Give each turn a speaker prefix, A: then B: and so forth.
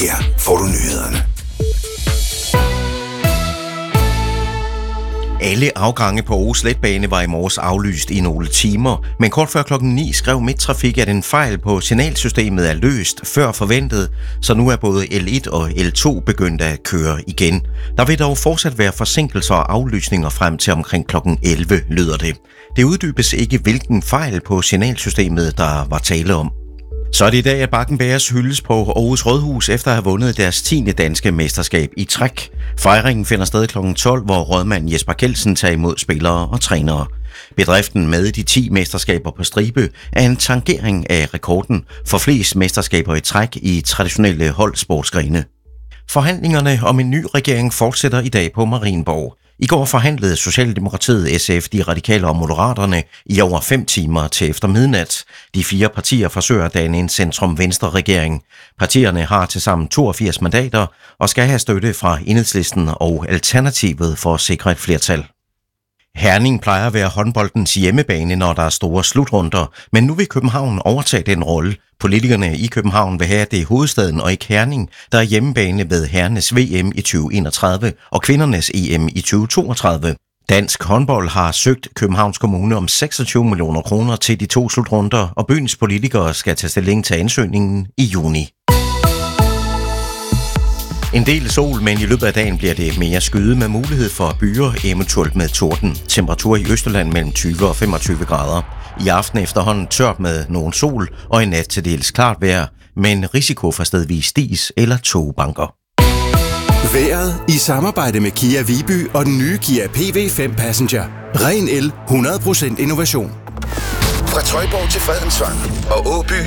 A: Her får du nyhederne.
B: Alle afgange på Aarhus Letbane var i morges aflyst i nogle timer, men kort før klokken 9 skrev Midttrafik, at en fejl på signalsystemet er løst før forventet, så nu er både L1 og L2 begyndt at køre igen. Der vil dog fortsat være forsinkelser og aflysninger frem til omkring klokken 11, lyder det. Det uddybes ikke, hvilken fejl på signalsystemet, der var tale om. Så er det i dag, at Bakken Bears hyldes på Aarhus Rådhus efter at have vundet deres 10. danske mesterskab i træk. Fejringen finder sted kl. 12, hvor rådmand Jesper Kjeldsen tager imod spillere og trænere. Bedriften med de 10 mesterskaber på stribe er en tangering af rekorden for flest mesterskaber i træk i traditionelle holdsportsgrene. Forhandlingerne om en ny regering fortsætter i dag på Marienborg. I går forhandlede Socialdemokratiet, SF, De Radikale og Moderaterne i over 5 timer til efter midnat. De 4 partier forsøger at danne en centrum-venstre-regering. Partierne har tilsammen 82 mandater og skal have støtte fra Enhedslisten og Alternativet for at sikre et flertal. Herning plejer at være håndboldens hjemmebane, når der er store slutrunder, men nu vil København overtage den rolle. Politikerne i København vil have, at det er hovedstaden og ikke Herning, der er hjemmebane ved herrenes VM i 2031 og kvindernes EM i 2032. Dansk håndbold har søgt Københavns Kommune om 26 millioner kroner til de 2 slutrunder, og byens politikere skal tage stilling til ansøgningen i juni. En del sol, men i løbet af dagen bliver det mere skyde med mulighed for byer, eventuelt med torden. Temperatur i Østjylland mellem 20 og 25 grader. I aften efterhånden tørt med nogen sol, og i nat til dels klart vejr, men risiko for stedvis dis eller togbanker.
C: Vejret i samarbejde med Kia Viby og den nye Kia PV5 Passenger. Ren el, 100% innovation.
A: Fra Trøjborg til Fredensvang og Åby